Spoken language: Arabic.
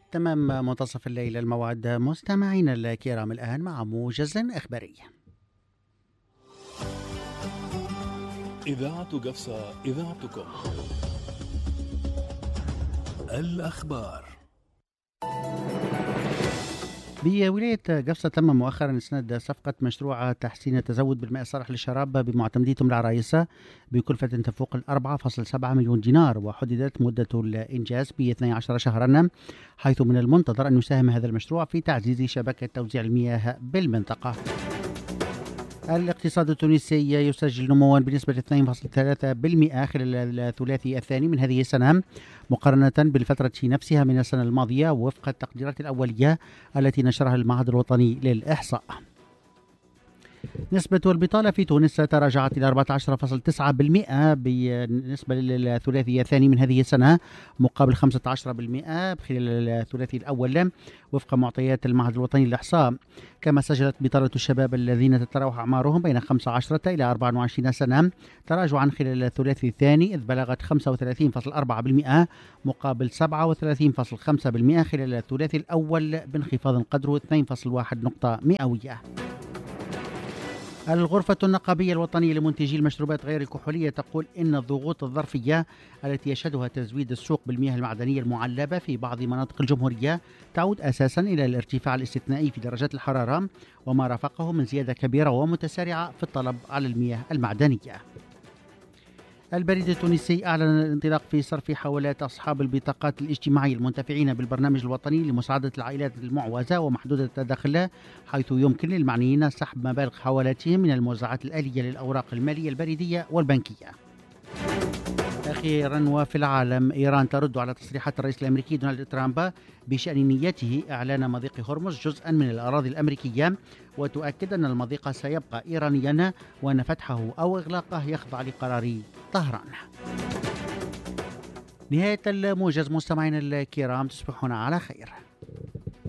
تمام منتصف الليل الموعد مستمعينا الكرام الآن مع موجز إخباري. إذاعة قفصة، إذاعتكم. الأخبار. بولاية قفصة تم مؤخرا إسناد صفقة مشروع تحسين التزود بالماء الصالح للشراب بمعتمديتهم العرايسة بكلفة تفوق 4.7 مليون دينار، وحددت مدة الإنجاز ب 12 شهرا، حيث من المنتظر أن يساهم هذا المشروع في تعزيز شبكة توزيع المياه بالمنطقة. الاقتصاد التونسي يسجل نموا بنسبة 2.3% خلال الثلاثي الثاني من هذه السنة مقارنة بالفترة نفسها من السنة الماضية وفق التقديرات الأولية التي نشرها المعهد الوطني للإحصاء. نسبة البطالة في تونس تراجعت إلى 14.9% بالنسبة للثلاثي الثاني من هذه السنة مقابل 15% خلال الثلاثي الأول وفق معطيات المعهد الوطني للإحصاء. كما سجلت بطالة الشباب الذين تتراوح أعمارهم بين 15 إلى 24 سنة تراجعا خلال الثلاثي الثاني، إذ بلغت 35.4% مقابل 37.5% خلال الثلاثي الأول بانخفاض قدره 2.1 نقطة مئوية. الغرفة النقابية الوطنية لمنتجي المشروبات غير الكحولية تقول إن الضغوط الظرفية التي يشهدها تزويد السوق بالمياه المعدنية المعلبة في بعض مناطق الجمهورية تعود أساسا إلى الارتفاع الاستثنائي في درجات الحرارة وما رافقه من زيادة كبيرة ومتسارعة في الطلب على المياه المعدنية. البريد التونسي أعلن الانطلاق في صرف حوالات أصحاب البطاقات الاجتماعية المنتفعين بالبرنامج الوطني لمساعدة العائلات المعوزة ومحدودة الدخل، حيث يمكن للمعنيين سحب مبالغ حوالاتهم من الموزعات الآلية للأوراق المالية البريدية والبنكية. أخيرا وفي العالم، إيران ترد على تصريحات الرئيس الأمريكي دونالد ترامب بشأن نيته إعلان مضيق هرمز جزءا من الأراضي الأمريكية، وتؤكد أن المضيق سيبقى إيرانيا وأن فتحه أو إغلاقه يخضع لقرار طهران. نهاية الموجز مستمعينا الكرام، تصبحون على خير.